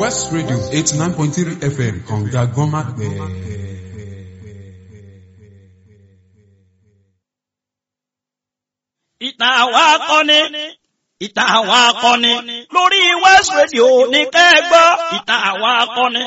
West Radio 89.3 FM Kànga Gbọ́nmápẹ̀. Ìtàn àwọn akọni ìtàn àwọn akọni lórí West Radio ní kẹ́gbọ́ ìtàn àwọn akọni.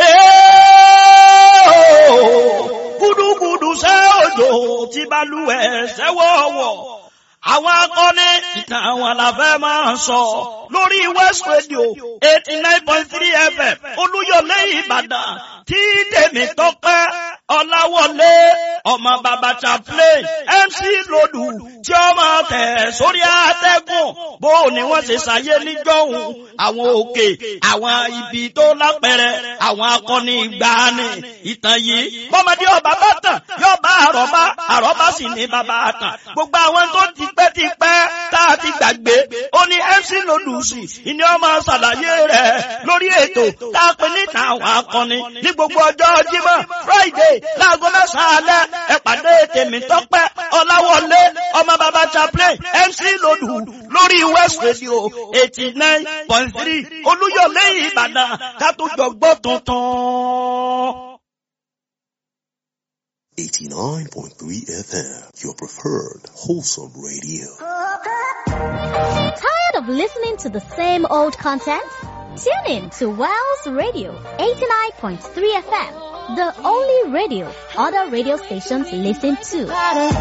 Gúdúgúdú ṣẹ́ òjò tí balùwẹ̀ ṣẹ́wọ̀wọ̀. Àwọn akọni ìtàn àwọn làfẹ́ máa sọ lórí West Radio 89.3 FM Olúyọ̀lé Ìbàdàn tí tèmi tọ́pẹ́ Ọláwọlé ọmọ bàbá chaplain MC Lòdù tí ó máa tẹ̀ sórí àtẹ́gùn bó ni wọ́n ṣe ṣàyé níjọ́hun àwọn òkè àwọn ibi tó lápẹẹrẹ àwọn akọni ìgbàanì ìtàn yìí bọ́mọdé ọba bá tàn yóò bá àrọ́bá sì ní bàbá àtàn gbogbo àwọn tó ti pẹ́ tá a ti gbàgbé ó ní MC Lòdù sí ìní ọmọ ṣàlàyé rẹ̀ lórí ètò tá a pè níta àwọn akọni ní gbogbo ọjọ́ Jímọ̀ Friday láago mẹ́sàn-án alẹ́ ẹ pàdé tèmi tọ́pẹ́ Ọláwọlé ọmọ bàbá chaplain MC Lòdù lórí West Radio 89.3 Olúyọ̀lé Ìbàdàn ká tó jọ gbọ́ tuntun. 89.3 FM, your preferred wholesome radio. Tired of listening to the same old content? Tune in to Wells Radio 89.3 FM, the only radio other radio stations listen to.